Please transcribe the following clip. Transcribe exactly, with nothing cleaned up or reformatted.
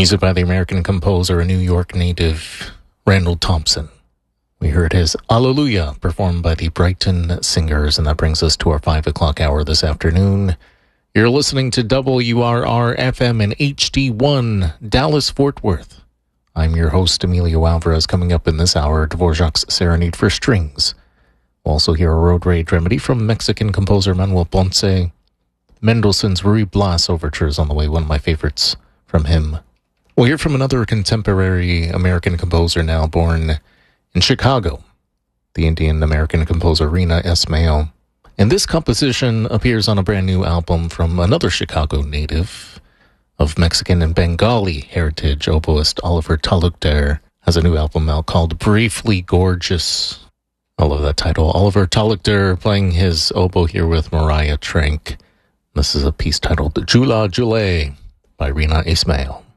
Music by the American composer and New York native Randall Thompson. We heard his Alleluia performed by the Brighton Singers, and that brings us to our five o'clock hour this afternoon. You're listening to W R R F M and H D one, Dallas-Fort Worth. I'm your host, Emilio Alvarez. Coming up in this hour, Dvorak's Serenade for Strings. We'll also hear a road rage remedy from Mexican composer Manuel Ponce. Mendelssohn's Ruy Blas Overtures on the way, one of my favorites from him. We'll hear from another contemporary American composer now born in Chicago, the Indian-American composer Rina Ismail. And this composition appears on a brand new album from another Chicago native of Mexican and Bengali heritage, oboist Oliver Talukder, has a new album out called Briefly Gorgeous. I love that title. Oliver Talukder playing his oboe here with Mariah Trank. This is a piece titled Jula Jule by Rina Ismail.